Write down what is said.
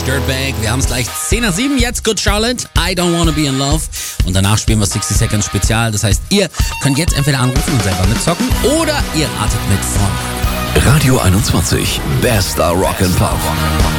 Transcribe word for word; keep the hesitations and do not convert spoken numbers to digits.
Dirtbag. Wir haben es gleich zehn nach sieben. Jetzt Good Charlotte, I Don't Wanna Be in Love. Und danach spielen wir sixty Seconds Spezial. Das heißt, ihr könnt jetzt entweder anrufen und selber mitzocken oder ihr ratet mit vorne. Radio einundzwanzig, bester Rock and Pop.